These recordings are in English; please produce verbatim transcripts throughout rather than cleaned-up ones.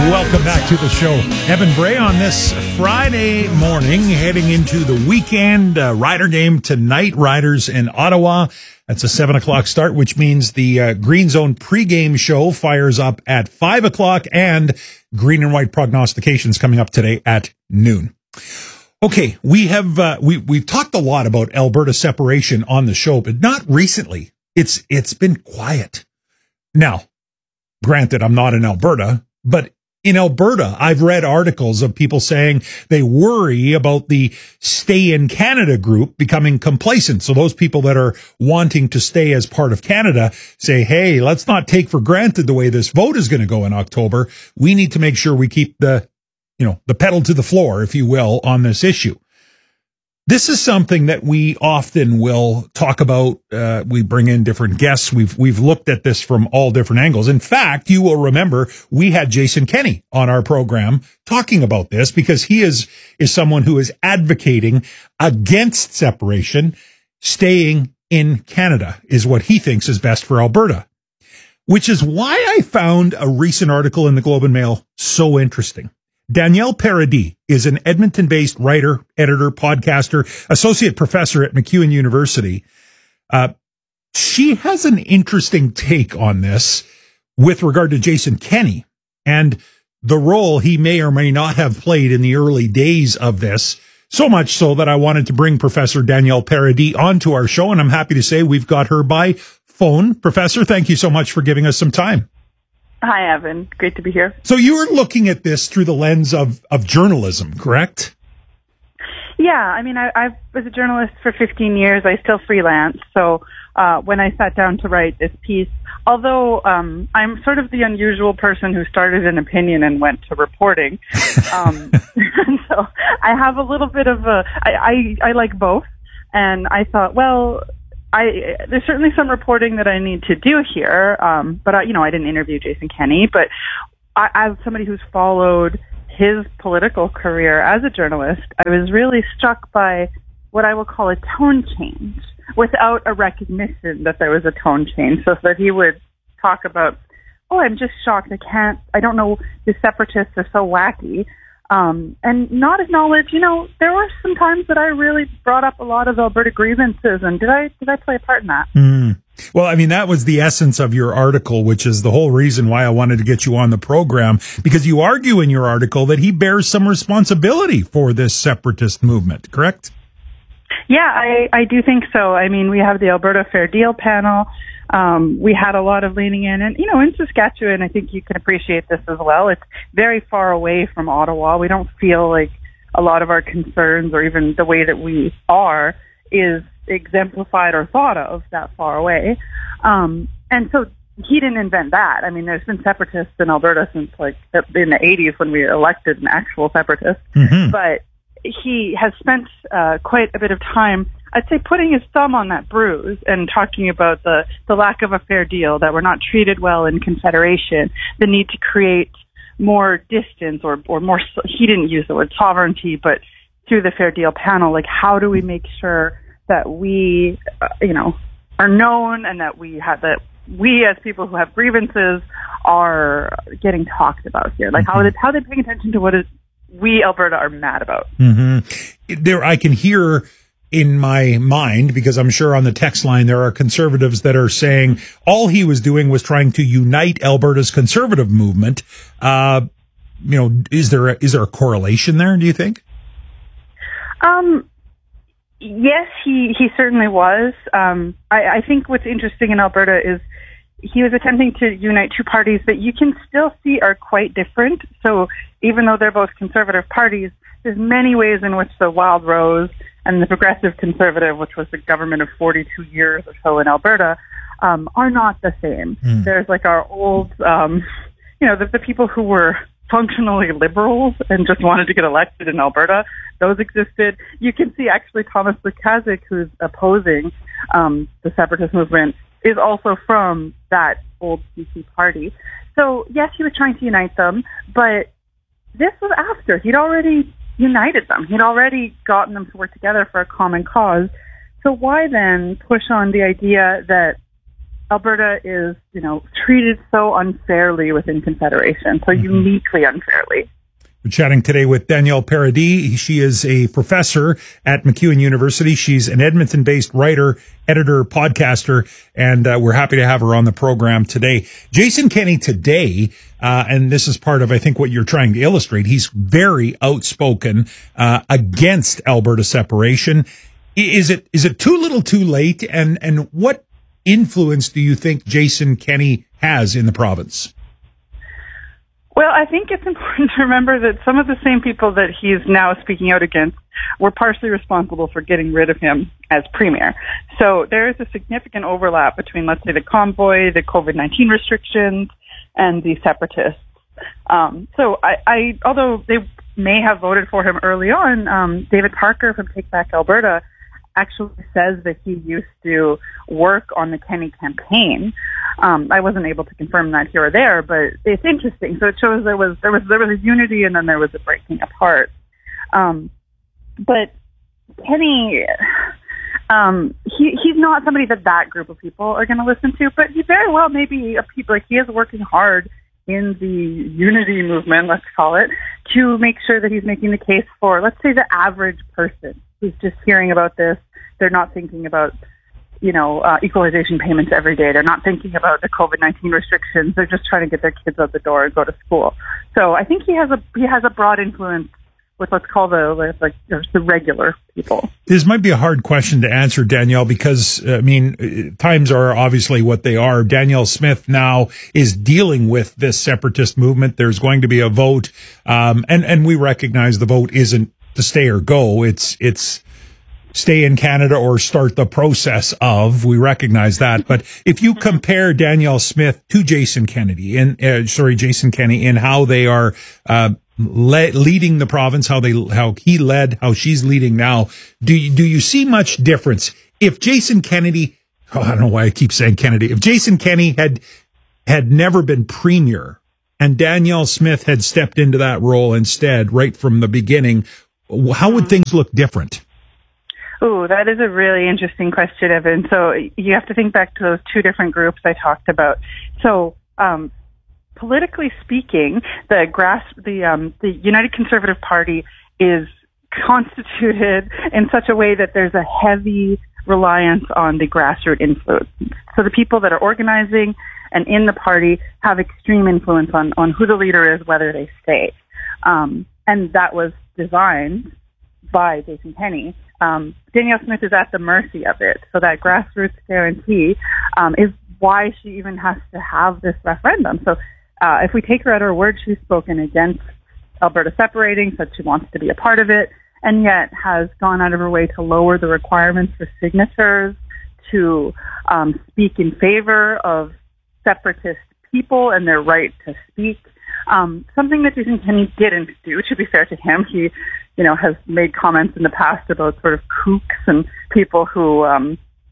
Welcome back to the show. Evan Bray on this Friday morning, heading into the weekend. Uh, Rider game tonight, Riders in Ottawa. That's a seven o'clock start, which means the uh, Green Zone pregame show fires up at five o'clock, and Green and White prognostications coming up today at noon. Okay, we have uh, we we've talked a lot about Alberta separation on the show, but not recently. It's it's been quiet. Now, granted, I'm not in Alberta, but in Alberta, I've read articles of people saying they worry about the Stay in Canada group becoming complacent. So those people that are wanting to stay as part of Canada say, hey, let's not take for granted the way this vote is going to go in October. We need to make sure we keep the, you know, the pedal to the floor, if you will, on this issue. This is something that we often will talk about. Uh, we bring in different guests. We've we've looked at this from all different angles. In fact, you will remember we had Jason Kenney on our program talking about this because he is is someone who is advocating against separation. Staying in Canada is what he thinks is best for Alberta, which is why I found a recent article in the Globe and Mail so interesting. Danielle Paradis is an Edmonton-based writer, editor, podcaster, associate professor at MacEwan University. Uh, she has an interesting take on this with regard to Jason Kenney and the role he may or may not have played in the early days of this, so much so that I wanted to bring Professor Danielle Paradis onto our show, and I'm happy to say we've got her by phone. Professor, thank you so much for giving us some time. Hi, Evan. Great to be here. So you were looking at this through the lens of, of journalism, correct? Yeah. I mean, I, I was a journalist for fifteen years. I still freelance. So uh, when I sat down to write this piece, although um, I'm sort of the unusual person who started an opinion and went to reporting, um, and so I have a little bit of a, I, I, I like both. And I thought, well, I, there's certainly some reporting that I need to do here, um, but I, you know, I didn't interview Jason Kenney, but I, as somebody who's followed his political career as a journalist, I was really struck by what I will call a tone change without a recognition that there was a tone change. So that he would talk about, oh, I'm just shocked. I can't, I don't know, the separatists are so wacky. Um, and not acknowledge, you know, there were some times that I really brought up a lot of Alberta grievances, and did I did I play a part in that? Mm. Well, I mean, that was the essence of your article, which is the whole reason why I wanted to get you on the program, because you argue in your article that he bears some responsibility for this separatist movement, correct? Yeah, I, I do think so. I mean, we have the Alberta Fair Deal panel. Um, we had a lot of leaning in, and, you know, in Saskatchewan, I think you can appreciate this as well. It's very far away from Ottawa. We don't feel like a lot of our concerns or even the way that we are is exemplified or thought of that far away. Um, and so he didn't invent that. I mean, there's been separatists in Alberta since like in the eighties when we elected an actual separatist. Mm-hmm. But he has spent uh, quite a bit of time, I'd say, putting his thumb on that bruise and talking about the, the lack of a fair deal, that we're not treated well in Confederation, the need to create more distance or, or more, he didn't use the word sovereignty, but through the Fair Deal panel, like how do we make sure that we, uh, you know, are known and that we have, that we as people who have grievances are getting talked about here? Like mm-hmm. how, how are they paying attention to what is we, Alberta, are mad about? Mm-hmm. There, I can hear in my mind, because I'm sure on the text line there are conservatives that are saying all he was doing was trying to unite Alberta's conservative movement. Uh, you know, is there a, is there a correlation there, do you think? Um, yes, he, he certainly was. Um, I, I think what's interesting in Alberta is he was attempting to unite two parties that you can still see are quite different. So even though they're both conservative parties, there's many ways in which the Wild Rose and the Progressive Conservative, which was the government of forty-two years or so in Alberta, um, are not the same. Mm. There's like our old, um, you know, the, the people who were functionally liberals and just wanted to get elected in Alberta, those existed. You can see actually Thomas Lukaszuk, who's opposing um, the separatist movement, is also from that old C C party. So yes, he was trying to unite them, but this was after he'd already united them. He'd already gotten them to work together for a common cause. So why then push on the idea that Alberta is, you know, treated so unfairly within Confederation, so mm-hmm. uniquely unfairly. We're chatting today with Danielle Paradis. She is a professor at MacEwan University. She's an Edmonton-based writer, editor, podcaster, and uh, we're happy to have her on the program today. Jason Kenney today, uh, and this is part of, I think, what you're trying to illustrate. He's very outspoken uh, against Alberta separation. Is it is it too little too late? And, and what influence do you think Jason Kenney has in the province? Well, I think it's important to remember that some of the same people that he's now speaking out against were partially responsible for getting rid of him as premier. So there is a significant overlap between, let's say, the convoy, the COVID nineteen restrictions, and the separatists. Um, so I, I, although they may have voted for him early on, um, David Parker from Take Back Alberta actually says that he used to work on the Kenney campaign. Um, I wasn't able to confirm that here or there, but it's interesting. So it shows there was there was there was a unity and then there was a breaking apart. Um, but Kenney, um, he he's not somebody that that group of people are going to listen to. But he very well may be a people like he is working hard in the unity movement, let's call it, to make sure that he's making the case for, let's say, the average person who's just hearing about this. They're not thinking about, you know, uh, equalization payments every day. They're not thinking about the COVID nineteen restrictions. They're just trying to get their kids out the door and go to school. So I think he has a he has a broad influence with let's call the like the regular people. This might be a hard question to answer, Danielle, because I mean times are obviously what they are. Danielle Smith now is dealing with this separatist movement. There's going to be a vote, um, and and we recognize the vote isn't to stay or go. It's it's. Stay in Canada or start the process of. We recognize that. But if you compare Danielle Smith to Jason Kennedy, in uh, sorry, Jason Kenney, in how they are uh, le- leading the province, how they how he led, how she's leading now, do you, do you see much difference? If Jason Kennedy, oh, I don't know why I keep saying Kennedy, if Jason Kenney had had never been premier and Danielle Smith had stepped into that role instead, right from the beginning, how would things look different? Ooh, that is a really interesting question, Evan. So you have to think back to those two different groups I talked about. So, um, politically speaking, the grass, the um, the United Conservative Party is constituted in such a way that there's a heavy reliance on the grassroots influence. So the people that are organizing and in the party have extreme influence on on who the leader is, whether they stay, um, and that was designed by Jason Kenney. Um, Danielle Smith is at the mercy of it. So that grassroots guarantee um, is why she even has to have this referendum. So uh, if we take her at her word, she's spoken against Alberta separating, said she wants to be a part of it, and yet has gone out of her way to lower the requirements for signatures, to um, speak in favor of separatist people and their right to speak. Um, something that Jason Kenney didn't do, to be fair to him. He, you know, has made comments in the past about sort of kooks and people who, um,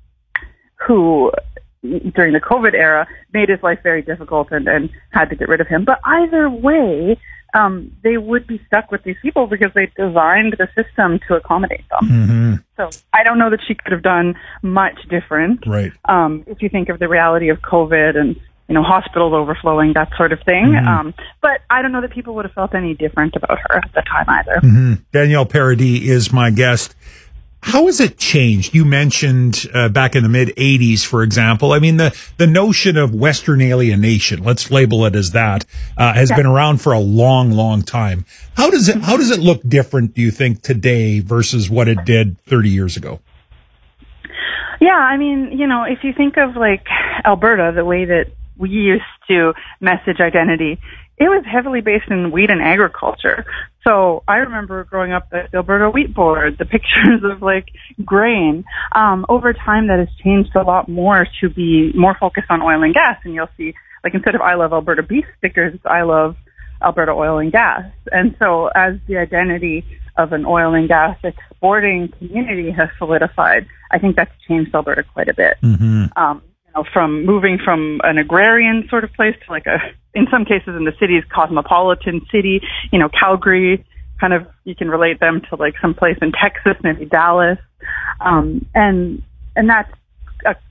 who during the COVID era made his life very difficult and, and had to get rid of him. But either way, um, they would be stuck with these people because they designed the system to accommodate them. Mm-hmm. So I don't know that she could have done much different. Right. Um, if you think of the reality of COVID and, you know, hospitals overflowing, that sort of thing. Mm-hmm. Um, but I don't know that people would have felt any different about her at the time either. Mm-hmm. Danielle Paradis is my guest. How has it changed? You mentioned uh, back in the mid eighties, for example. I mean, the, the notion of Western alienation, let's label it as that, uh, has yeah. been around for a long, long time. How does it, how does it look different, do you think, today versus what it did thirty years ago? Yeah, I mean, you know, if you think of like Alberta, the way that we used to message identity, it was heavily based in wheat and agriculture. So I remember growing up at the Alberta Wheat Board, the pictures of like grain. Um, over time that has changed a lot more to be more focused on oil and gas. And you'll see, like, instead of I love Alberta beef stickers, it's I love Alberta oil and gas. And so as the identity of an oil and gas exporting community has solidified, I think that's changed Alberta quite a bit. Mm-hmm. Um, from moving from an agrarian sort of place to like a, in some cases in the cities, cosmopolitan city, you know, Calgary, kind of, you can relate them to like some place in Texas, maybe Dallas. Um, and, and that's a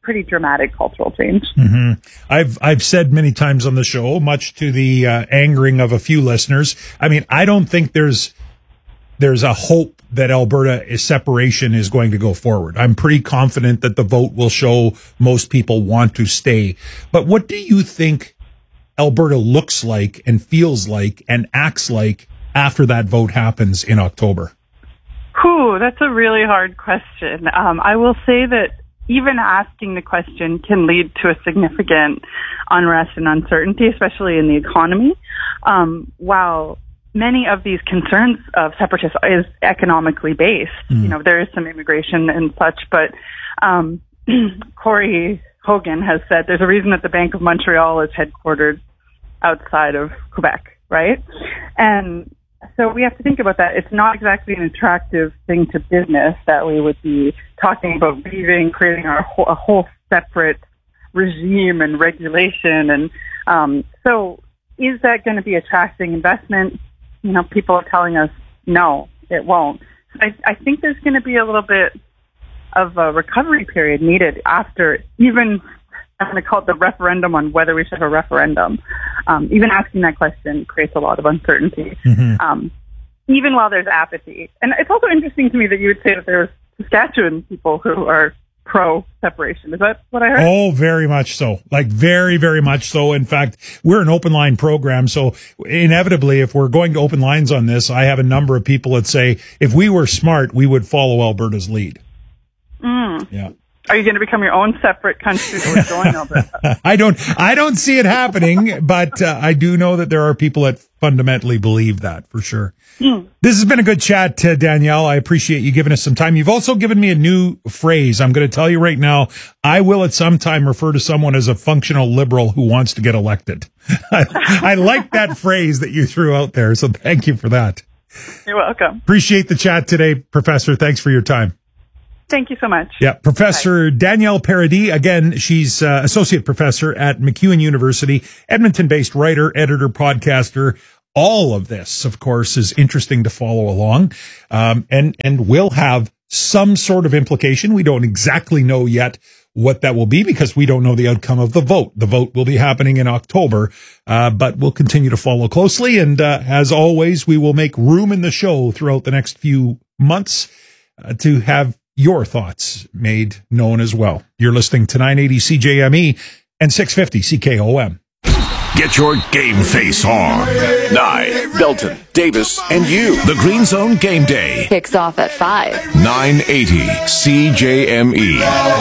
pretty dramatic cultural change. Mm-hmm. I've I've said many times on the show, much to the uh, angering of a few listeners. I mean, I don't think there's there's a hope that Alberta is separation is going to go forward. I'm pretty confident that the vote will show most people want to stay. But what do you think Alberta looks like and feels like and acts like after that vote happens in October? Whew, that's a really hard question. Um, I will say that even asking the question can lead to a significant unrest and uncertainty, especially in the economy. Um, while many of these concerns of separatists is economically based, mm. you know, there is some immigration and such, but um, Corey Hogan has said there's a reason that the Bank of Montreal is headquartered outside of Quebec, right? And so we have to think about that. It's not exactly an attractive thing to business that we would be talking about leaving, creating our whole, a whole separate regime and regulation. And um, so is that going to be attracting investment? You know, people are telling us, no, it won't. I, I think there's going to be a little bit of a recovery period needed after even, I'm going to call it the referendum on whether we should have a referendum. Um, even asking that question creates a lot of uncertainty, mm-hmm. um, even while there's apathy. And it's also interesting to me that you would say that there's Saskatchewan people who are pro-separation. Is that what I heard? Oh, very much so. Like, very, very much so. In fact, we're an open line program, so inevitably, if we're going to open lines on this, I have a number of people that say, if we were smart, we would follow Alberta's lead. Mm. Yeah. Are you going to become your own separate country or join Alberta? I don't, I don't see it happening, but uh, I do know that there are people that fundamentally believe that for sure. Mm. This has been a good chat, uh, Danielle. I appreciate you giving us some time. You've also given me a new phrase. I'm going to tell you right now. I will at some time refer to someone as a functional liberal who wants to get elected. I, I like that phrase that you threw out there. So thank you for that. You're welcome. Appreciate the chat today, Professor. Thanks for your time. Thank you so much. Yeah, Professor Bye. Danielle Paradis. Again, she's uh, associate professor at MacEwan University, Edmonton-based writer, editor, podcaster. All of this, of course, is interesting to follow along, um, and and will have some sort of implication. We don't exactly know yet what that will be because we don't know the outcome of the vote. The vote will be happening in October, uh, but we'll continue to follow closely. And uh, as always, we will make room in the show throughout the next few months uh, to have your thoughts made known as well. You're listening to nine eighty C J M E and six fifty C K O M. Get your game face on. Nye, Belton, Davis, and you. The Green Zone Game Day kicks off at five. nine eighty C J M E.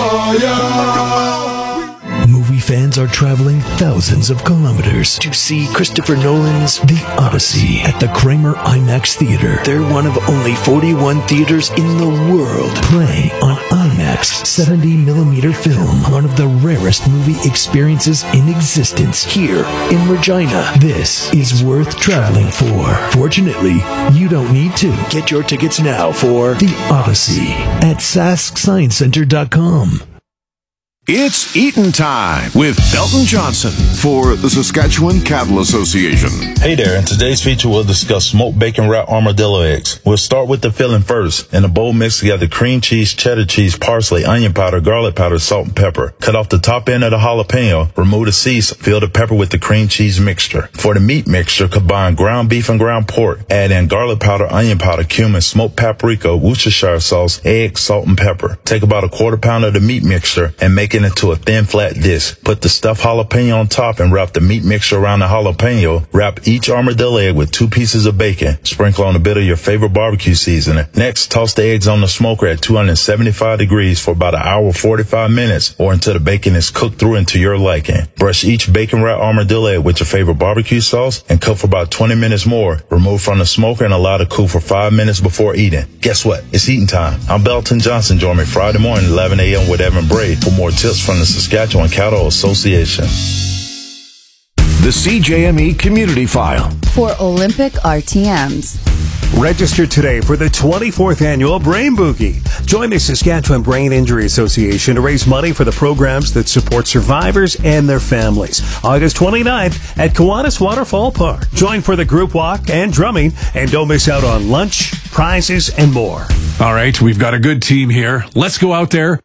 Movie fans are traveling thousands of kilometers to see Christopher Nolan's The Odyssey at the Kramer IMAX Theater. They're one of only forty-one theaters in the world playing on IMAX seventy millimeter film, one of the rarest movie experiences in existence here in Regina. This is worth traveling for. Fortunately, you don't need to. Get your tickets now for The Odyssey at sask science center dot com. It's Eatin' Time with Belton Johnson for the Saskatchewan Cattle Association. Hey there, in today's feature we'll discuss smoked bacon wrapped armadillo eggs. We'll start with the filling first. In a bowl, mix together cream cheese, cheddar cheese, parsley, onion powder, garlic powder, salt, and pepper. Cut off the top end of the jalapeno, remove the seeds, fill the pepper with the cream cheese mixture. For the meat mixture, combine ground beef and ground pork. Add in garlic powder, onion powder, cumin, smoked paprika, Worcestershire sauce, egg, salt, and pepper. Take about a quarter pound of the meat mixture and make it into a thin flat disc. Put the stuffed jalapeno on top and wrap the meat mixture around the jalapeno. Wrap each armadillo egg with two pieces of bacon. Sprinkle on a bit of your favorite barbecue seasoning. Next, toss the eggs on the smoker at two hundred seventy-five degrees for about an hour, forty-five minutes, or until the bacon is cooked through into your liking. Brush each bacon wrapped armadillo egg with your favorite barbecue sauce and cook for about twenty minutes more. Remove from the smoker and allow to cool for five minutes before eating. Guess what? It's eating time. I'm Belton Johnson. Join me Friday morning, eleven a.m. with Evan Bray for more tips from the Saskatchewan Cattle Association. The C J M E Community File for Olympic R T Ms. Register today for the twenty-fourth Annual Brain Boogie. Join the Saskatchewan Brain Injury Association to raise money for the programs that support survivors and their families. August twenty-ninth at Kiwanis Waterfall Park. Join for the group walk and drumming, and don't miss out on lunch, prizes, and more. All right, we've got a good team here. Let's go out there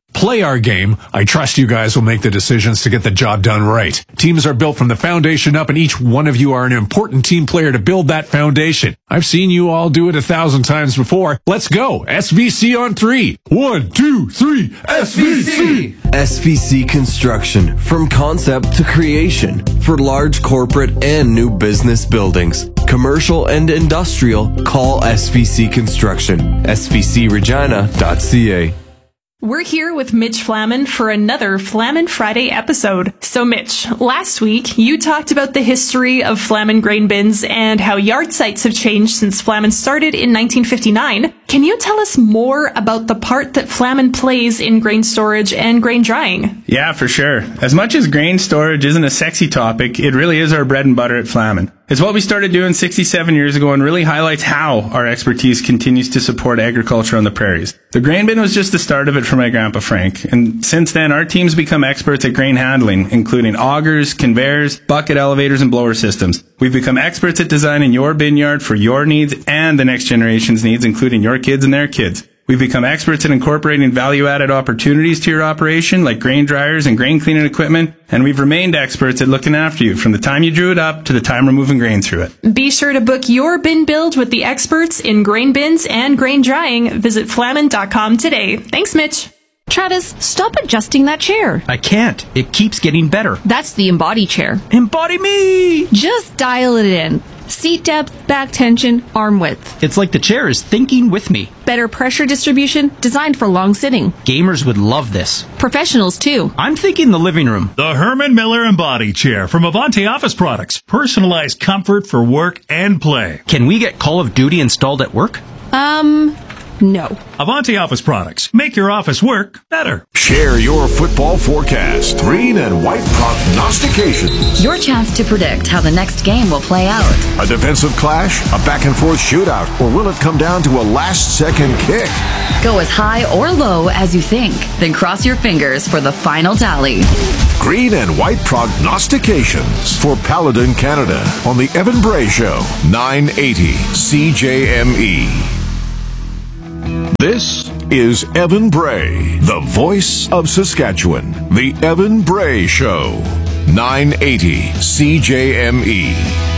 Play our game. I trust you guys will make the decisions to get the job done right. Teams are built from the foundation up, and each one of you are an important team player to build that foundation. I've seen you all do it a thousand times before. Let's go. S V C on three. One, two, three. S V C. S V C Construction. From concept to creation. For large corporate and new business buildings. Commercial and industrial. Call S V C Construction. S V C regina dot c a. We're here with Mitch Flaman for another Flaman Friday episode. So Mitch, last week you talked about the history of Flaman grain bins and how yard sites have changed since Flaman started in nineteen fifty-nine. Can you tell us more about the part that Flaman plays in grain storage and grain drying? Yeah, for sure. As much as grain storage isn't a sexy topic, it really is our bread and butter at Flaman. It's what we started doing sixty-seven years ago and really highlights how our expertise continues to support agriculture on the prairies. The grain bin was just the start of it for my grandpa Frank, and since then our team's become experts at grain handling, including augers, conveyors, bucket elevators, and blower systems. We've become experts at designing your bin yard for your needs and the next generation's needs, including your kids and their kids. We've become experts at incorporating value-added opportunities to your operation, like grain dryers and grain cleaning equipment, and we've remained experts at looking after you from the time you drew it up to the time we're moving grain through it. Be sure to book your bin build with the experts in grain bins and grain drying. Visit flaman dot com today. Thanks, Mitch. Travis, stop adjusting that chair. I can't. It keeps getting better. That's the Embody chair. Embody me! Just dial it in. Seat depth, back tension, arm width. It's like the chair is thinking with me. Better pressure distribution, designed for long sitting. Gamers would love this. Professionals, too. I'm thinking the living room. The Herman Miller Embody Chair from Avanti Office Products. Personalized comfort for work and play. Can we get Call of Duty installed at work? Um... No. Avanti Office Products. Make your office work better. Share your football forecast. Green and white prognostications. Your chance to predict how the next game will play out. A defensive clash? A back-and-forth shootout? Or will it come down to a last-second kick? Go as high or low as you think. Then cross your fingers for the final tally. Green and white prognostications for Paladin Canada on the Evan Bray Show, nine eighty C J M E. This is Evan Bray, the voice of Saskatchewan. The Evan Bray Show, nine eighty C J M E.